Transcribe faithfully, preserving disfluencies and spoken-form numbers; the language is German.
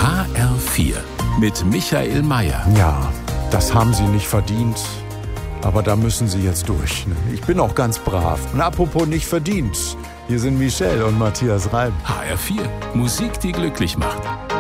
H R vier mit Michael Mayer. Ja, das haben Sie nicht verdient. Aber da müssen Sie jetzt durch. Ich bin auch ganz brav. Und apropos nicht verdient. Hier sind Michelle und Matthias Reim. H R vier, Musik, die glücklich macht.